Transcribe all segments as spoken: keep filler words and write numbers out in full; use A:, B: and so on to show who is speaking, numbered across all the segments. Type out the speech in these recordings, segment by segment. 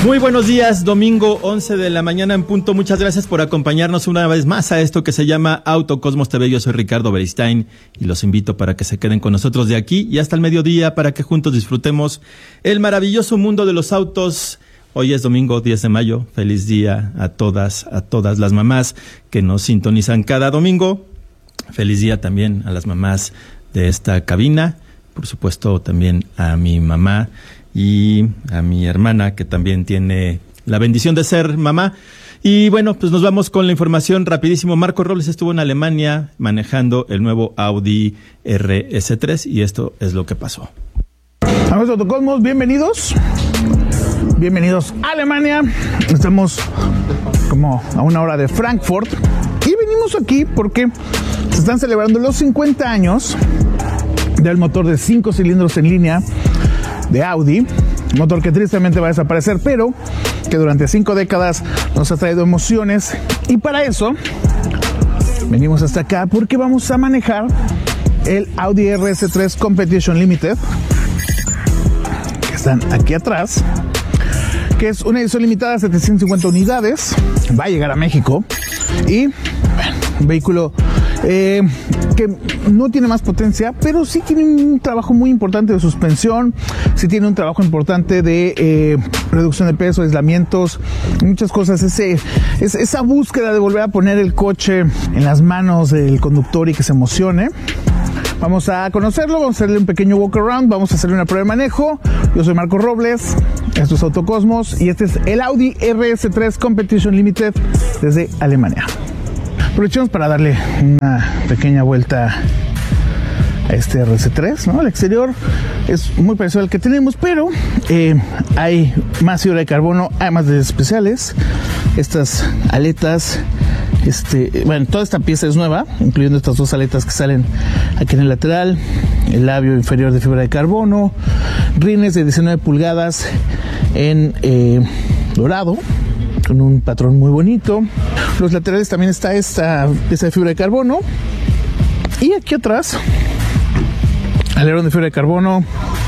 A: Muy buenos días, domingo once de la mañana en punto. Muchas gracias por acompañarnos una vez más a esto que se llama Autocosmos T V. Yo soy Ricardo Beristain y los invito para que se queden con nosotros de aquí y hasta el mediodía para que juntos disfrutemos el maravilloso mundo de los autos. Hoy es domingo diez de mayo. Feliz día a todas, a todas las mamás que nos sintonizan cada domingo. Feliz día también a las mamás de esta cabina. Por supuesto también a mi mamá y a mi hermana, que también tiene la bendición de ser mamá. Y bueno, pues nos vamos con la información rapidísimo. Marco Robles estuvo en Alemania manejando el nuevo Audi R S tres y esto es lo que pasó.
B: Amigos de Autocosmos, bienvenidos. Bienvenidos a Alemania. Estamos como a una hora de Frankfurt y venimos aquí porque se están celebrando los cincuenta años del motor de cinco cilindros en línea de Audi, motor que tristemente va a desaparecer, pero que durante cinco décadas nos ha traído emociones, y para eso venimos hasta acá porque vamos a manejar el Audi R S tres Competition Limited, que están aquí atrás, que es una edición limitada a setecientas cincuenta unidades, va a llegar a México, y bueno, un vehículo eh, que no tiene más potencia, pero sí tiene un trabajo muy importante de suspensión, sí tiene un trabajo importante de eh, reducción de peso, aislamientos, muchas cosas. Ese, es, esa búsqueda de volver a poner el coche en las manos del conductor y que se emocione. Vamos a conocerlo, vamos a hacerle un pequeño walk around, vamos a hacerle una prueba de manejo. Yo soy Marco Robles, esto es Autocosmos y este es el Audi R S tres Competition Limited desde Alemania. Aprovechemos para darle una pequeña vuelta a este R S tres, ¿no? El exterior es muy parecido al que tenemos, pero eh, hay más fibra de carbono, hay más detalles especiales. Estas aletas, este, bueno, toda esta pieza es nueva, incluyendo estas dos aletas que salen aquí en el lateral, el labio inferior de fibra de carbono, rines de diecinueve pulgadas en eh, dorado, con un patrón muy bonito. Los laterales también está esta pieza de fibra de carbono. Y aquí atrás, alerón de fibra de carbono,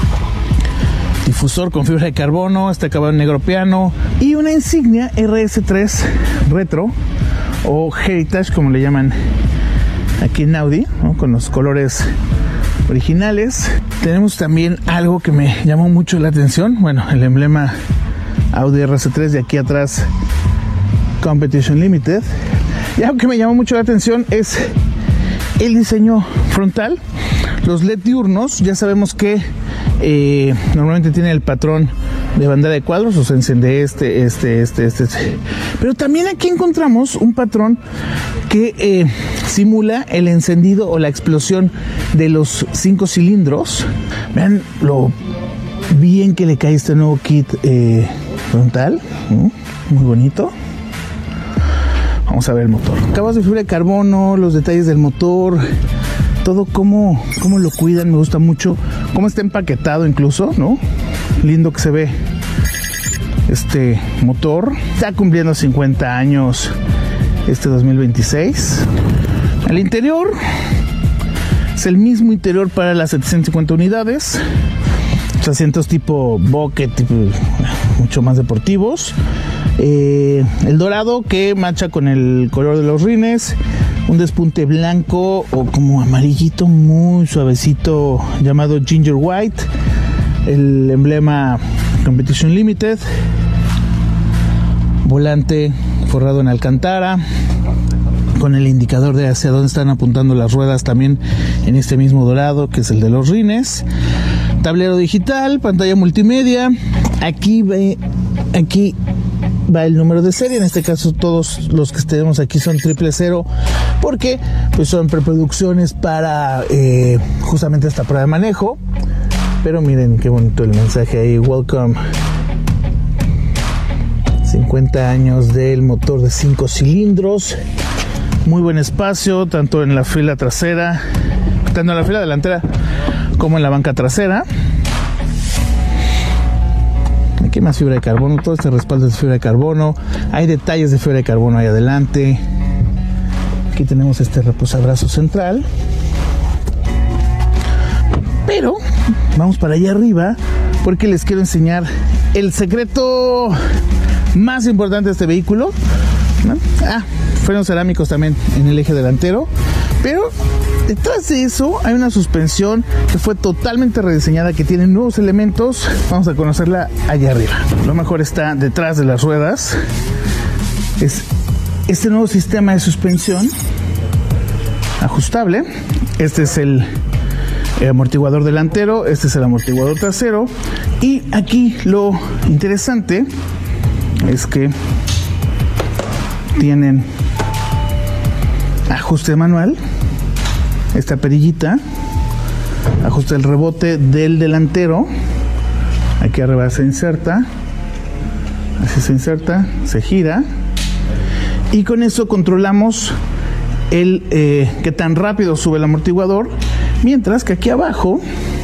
B: difusor con fibra de carbono, este acabado en negro piano y una insignia R S tres Retro o Heritage, como le llaman aquí en Audi, ¿no? Con los colores originales. Tenemos también algo que me llamó mucho la atención, bueno, el emblema Audi R S tres de aquí atrás, Competition Limited. Y algo que me llamó mucho la atención es el diseño frontal. Los L E D diurnos, ya sabemos que eh, normalmente tiene el patrón de bandera de cuadros, o se enciende este, este, este, este, este. Pero también aquí encontramos un patrón que eh, simula el encendido o la explosión de los cinco cilindros. Vean lo bien que le cae este nuevo kit eh, frontal, ¿no? Muy bonito. Vamos a ver el motor. Cabos de fibra de carbono, los detalles del motor, todo cómo, cómo lo cuidan, me gusta mucho. Cómo está empaquetado incluso, ¿no? Lindo que se ve este motor. Está cumpliendo cincuenta años este dos mil veintiséis. El interior es el mismo interior para las setecientas cincuenta unidades. Los asientos tipo bucket, tipo, mucho más deportivos. Eh, el dorado que macha con el color de los rines, un despunte blanco o como amarillito muy suavecito llamado Ginger White, el emblema Competition Limited, volante forrado en alcantara con el indicador de hacia dónde están apuntando las ruedas también en este mismo dorado que es el de los rines, tablero digital, pantalla multimedia, aquí ve, aquí va el número de serie. En este caso todos los que tenemos aquí son triple cero porque pues son preproducciones para eh, justamente esta prueba de manejo. Pero miren qué bonito el mensaje ahí, welcome, cincuenta años del motor de cinco cilindros, muy buen espacio tanto en la fila trasera, tanto en la fila delantera como en la banca trasera. Aquí más fibra de carbono, todo este respaldo es de fibra de carbono, hay detalles de fibra de carbono ahí adelante. Aquí tenemos este reposabrazo central, pero vamos para allá arriba porque les quiero enseñar el secreto más importante de este vehículo, ¿no? Ah, frenos cerámicos también en el eje delantero, pero detrás de eso hay una suspensión que fue totalmente rediseñada, que tiene nuevos elementos. Vamos a conocerla allá arriba. Lo mejor está detrás de las ruedas. Es este nuevo sistema de suspensión ajustable. Este es el, el amortiguador delantero, este es el amortiguador trasero, y aquí lo interesante es que tienen ajuste manual, esta perillita ajusta el rebote del delantero, aquí arriba se inserta, así se inserta, se gira, y con eso controlamos el eh, qué tan rápido sube el amortiguador, mientras que aquí abajo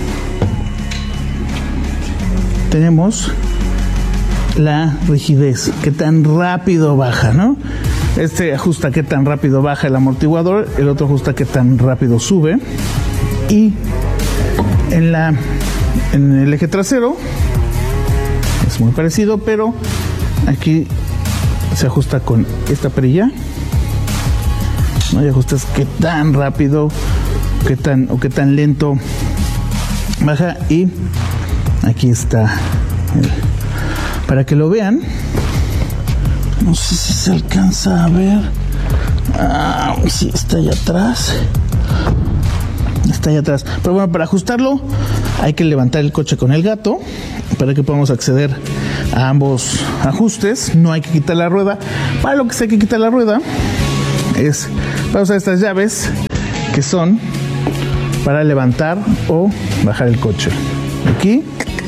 B: tenemos la rigidez, qué tan rápido baja, ¿no? Este ajusta qué tan rápido baja el amortiguador, el otro ajusta qué tan rápido sube, y en la en el eje trasero es muy parecido, pero aquí se ajusta con esta perilla, ¿no? Y ajustas qué tan rápido, qué tan o qué tan lento baja, y aquí está el, para que lo vean. No sé si se alcanza a ver. Ah, sí, está allá atrás. Está allá atrás. Pero bueno, para ajustarlo hay que levantar el coche con el gato para que podamos acceder a ambos ajustes. No hay que quitar la rueda. Para lo que sí hay que quitar la rueda es para usar estas llaves, que son para levantar o bajar el coche. Aquí.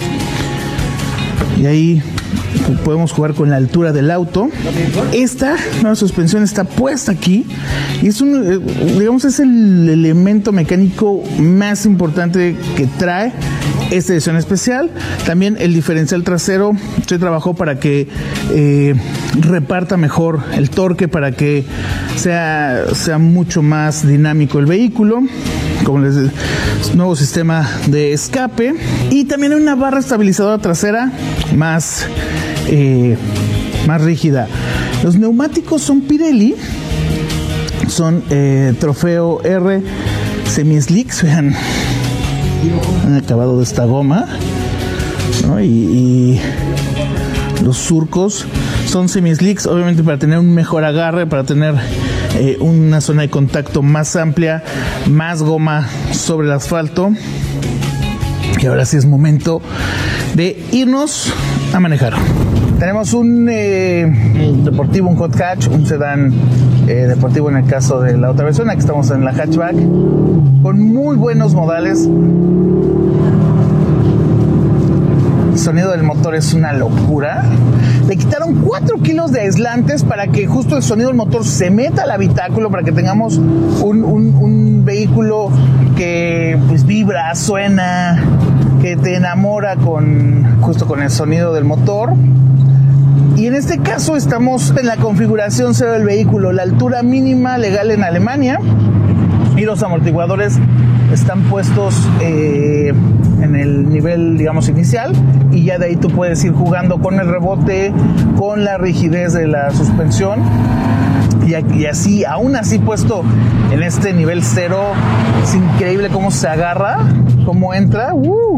B: Y ahí podemos jugar con la altura del auto. Esta nueva suspensión está puesta aquí y es un, digamos, es el elemento mecánico más importante que trae esta edición especial. También el diferencial trasero se trabajó para que eh, reparta mejor el torque, para que sea, sea mucho más dinámico el vehículo. Como les digo, nuevo sistema de escape, y también hay una barra estabilizadora trasera más, eh, más rígida. Los neumáticos son Pirelli, son eh, Trofeo R semi-slicks. Vean, han acabado de esta goma, ¿no? y, y los surcos son semi-slicks, obviamente para tener un mejor agarre, para tener eh, una zona de contacto más amplia, más goma sobre el asfalto. Y ahora sí es momento de irnos a manejar. Tenemos un eh, deportivo, un hot hatch, un sedán eh, deportivo en el caso de la otra versión. Aquí estamos en la hatchback, con muy buenos modales. El sonido del motor es una locura. Le quitaron cuatro kilos de aislantes para que justo el sonido del motor se meta al habitáculo, para que tengamos un, un, un vehículo que pues vibra, suena, que te enamora con justo con el sonido del motor. Y en este caso estamos en la configuración cero del vehículo, la altura mínima legal en Alemania, y los amortiguadores están puestos eh, en el nivel, digamos, inicial, y ya de ahí tú puedes ir jugando con el rebote, con la rigidez de la suspensión, y, y así, aún así puesto en este nivel cero, es increíble cómo se agarra, cómo entra. ¡Uh!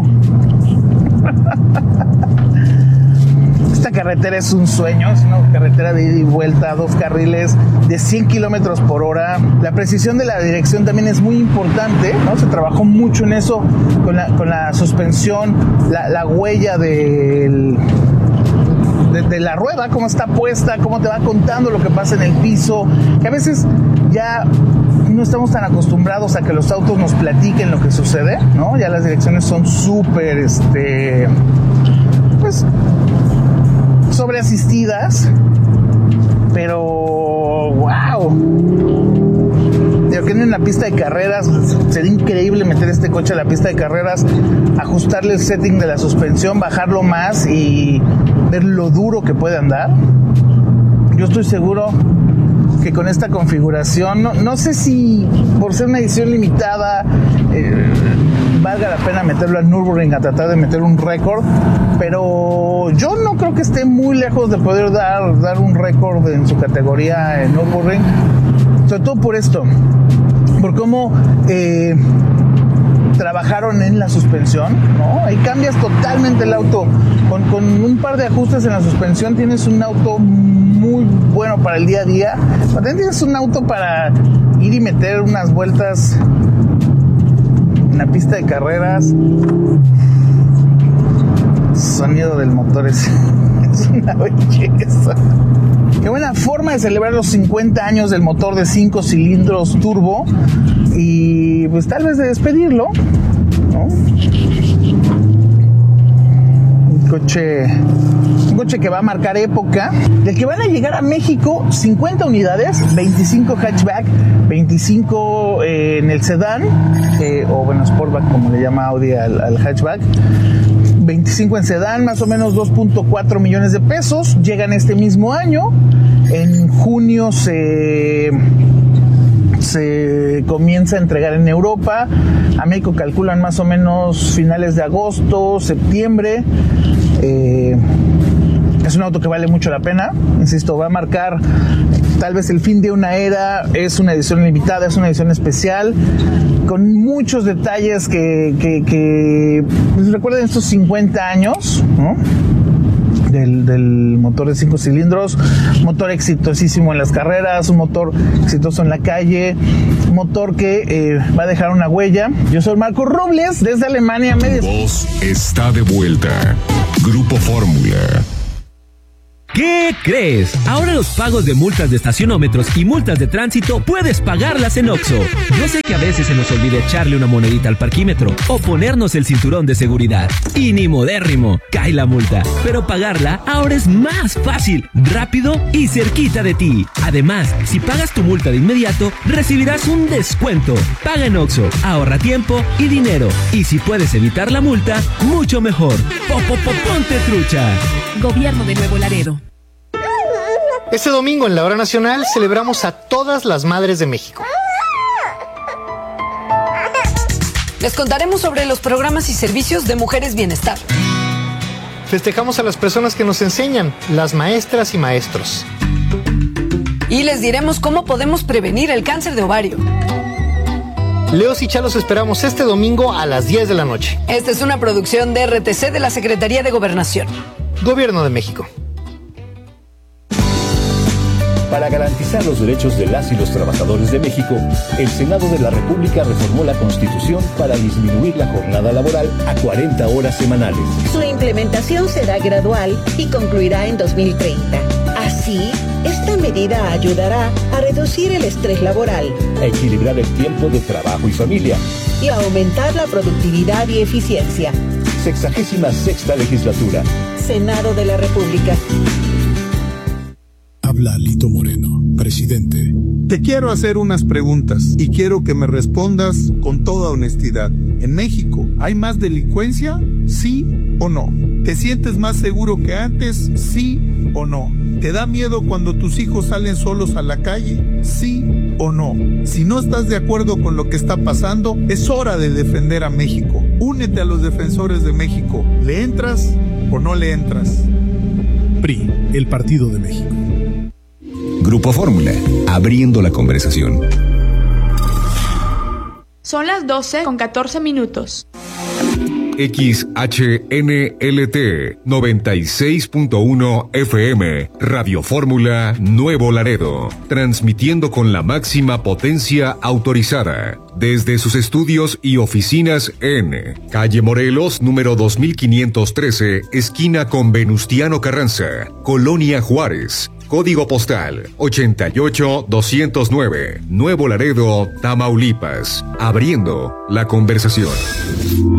B: Esta carretera es un sueño, es una carretera de ida y vuelta, dos carriles de cien kilómetros por hora. La precisión de la dirección también es muy importante, ¿no? Se trabajó mucho en eso, con la, con la suspensión, la, la huella del, de, de la rueda, cómo está puesta, cómo te va contando lo que pasa en el piso, que a veces ya no estamos tan acostumbrados a que los autos nos platiquen lo que sucede, ¿no? Ya las direcciones son súper, este, pues, sobreasistidas, pero wow, digo que en una pista de carreras sería increíble meter este coche a la pista de carreras, ajustarle el setting de la suspensión, bajarlo más y ver lo duro que puede andar. Yo estoy seguro que con esta configuración, no, no sé si por ser una edición limitada eh, valga la pena meterlo al Nürburgring a tratar de meter un récord, pero yo no creo que esté muy lejos de poder dar, dar un récord en su categoría en Nürburgring, sobre todo por esto, por cómo eh, trabajaron en la suspensión, ¿no? Ahí cambias totalmente el auto, con, con un par de ajustes en la suspensión tienes un auto muy bueno para el día a día, pero también tienes un auto para ir y meter unas vueltas en la pista de carreras. Sonido del motor es, es una belleza. Qué buena forma de celebrar los cincuenta años del motor de cinco cilindros turbo y pues tal vez de despedirlo, ¿no? Un coche, un coche que va a marcar época, del que van a llegar a México cincuenta unidades, veinticinco hatchback, veinticinco eh, en el sedán, eh, o bueno, sportback como le llama Audi al, al hatchback, veinticinco en sedán, más o menos dos punto cuatro millones de pesos, llegan este mismo año, en junio se... se comienza a entregar en Europa, a México calculan más o menos finales de agosto, septiembre. Eh, es un auto que vale mucho la pena, insisto, va a marcar tal vez el fin de una era, es una edición limitada, es una edición especial, con muchos detalles que, que, que pues recuerden estos cincuenta años, ¿no? Del, del motor de cinco cilindros, motor exitosísimo en las carreras, un motor exitoso en la calle, un motor que eh, va a dejar una huella. Yo soy Marco Robles, desde Alemania.
C: Tu voz está de vuelta. Grupo Fórmula.
D: ¿Qué crees? Ahora los pagos de multas de estacionómetros y multas de tránsito puedes pagarlas en Oxxo. Yo sé que a veces se nos olvida echarle una monedita al parquímetro o ponernos el cinturón de seguridad. Y ni modérrimo, cae la multa. Pero pagarla ahora es más fácil, rápido y cerquita de ti. Además, si pagas tu multa de inmediato, recibirás un descuento. Paga en Oxxo, ahorra tiempo y dinero. Y si puedes evitar la multa, mucho mejor. Ponte trucha.
E: Gobierno de Nuevo Laredo.
F: Este domingo en la Hora Nacional celebramos a todas las madres de México.
E: Les contaremos sobre los programas y servicios de Mujeres Bienestar.
F: Festejamos a las personas que nos enseñan, las maestras y maestros.
E: Y les diremos cómo podemos prevenir el cáncer de ovario.
F: Leos y Chalos esperamos este domingo a las diez de la noche.
E: Esta es una producción de R T C de la Secretaría de Gobernación.
F: Gobierno de México.
G: Para garantizar los derechos de las y los trabajadores de México, el Senado de la República reformó la Constitución para disminuir la jornada laboral a cuarenta horas semanales.
H: Su implementación será gradual y concluirá en dos mil treinta. Así, esta medida ayudará a reducir el estrés laboral,
G: a equilibrar el tiempo de trabajo y familia
H: y a aumentar la productividad y eficiencia.
G: Sexagésima sexta legislatura.
H: Senado de la República.
I: Habla Lito Moreno, presidente.
J: Te quiero hacer unas preguntas y quiero que me respondas con toda honestidad. ¿En México hay más delincuencia? ¿Sí o no? ¿Te sientes más seguro que antes? ¿Sí o no? ¿Te da miedo cuando tus hijos salen solos a la calle? ¿Sí o no? Si no estás de acuerdo con lo que está pasando, es hora de defender a México. Únete a los defensores de México. ¿Le entras o no le entras?
I: P R I, el Partido de México.
C: Grupo Fórmula, abriendo la conversación.
K: Son las doce con catorce minutos.
C: X H N L T noventa y seis punto uno F M, Radio Fórmula Nuevo Laredo, transmitiendo con la máxima potencia autorizada, desde sus estudios y oficinas en Calle Morelos, número dos mil quinientos trece, esquina con Venustiano Carranza, Colonia Juárez. Código postal ochenta y ocho doscientos nueve, Nuevo Laredo, Tamaulipas. Abriendo la conversación.